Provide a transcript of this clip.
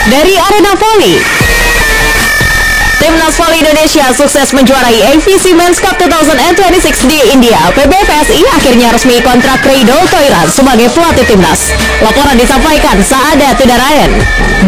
Dari arena voli, Timnas Voli Indonesia sukses menjuarai AVC Men's Cup 2026 di India. PBVSI akhirnya resmi kontrak Riedel Toiran sebagai pelatih timnas. Laporan disampaikan Saada Tidarayan.